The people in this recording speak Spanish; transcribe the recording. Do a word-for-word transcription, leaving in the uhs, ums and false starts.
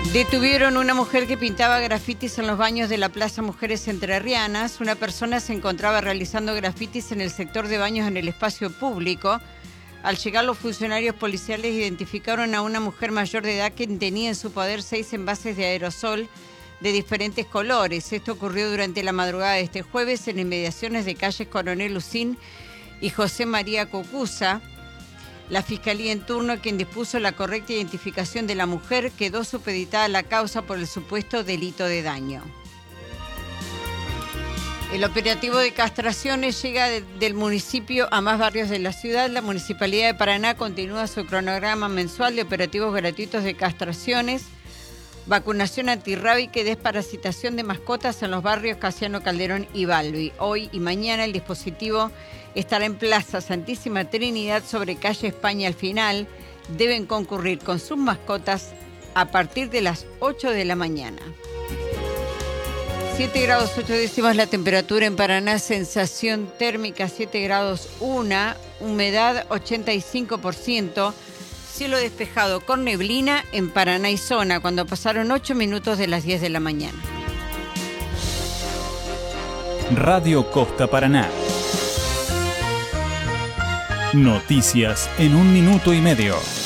Detuvieron una mujer que pintaba grafitis en los baños de la Plaza Mujeres Entrerrianas. Una persona se encontraba realizando grafitis en el sector de baños en el espacio público. Al llegar los funcionarios policiales identificaron a una mujer mayor de edad que tenía en su poder seis envases de aerosol de diferentes colores. Esto ocurrió durante la madrugada de este jueves en inmediaciones de calles Coronel Lucín y José María Cocusa. La Fiscalía en turno, quien dispuso la correcta identificación de la mujer, quedó supeditada a la causa por el supuesto delito de daño. El operativo de castraciones llega de, del municipio a más barrios de la ciudad. La Municipalidad de Paraná continúa su cronograma mensual de operativos gratuitos de castraciones, vacunación antirrábica y desparasitación de mascotas en los barrios Casiano Calderón y Balbi. Hoy y mañana el dispositivo estará en Plaza Santísima Trinidad sobre calle España al final. Deben concurrir con sus mascotas a partir de las ocho de la mañana. siete grados ocho décimas la temperatura en Paraná, sensación térmica siete grados uno, humedad ochenta y cinco por ciento, cielo despejado con neblina en Paraná y zona cuando pasaron ocho minutos de las diez de la mañana. Radio Costa Paraná. Noticias en un minuto y medio.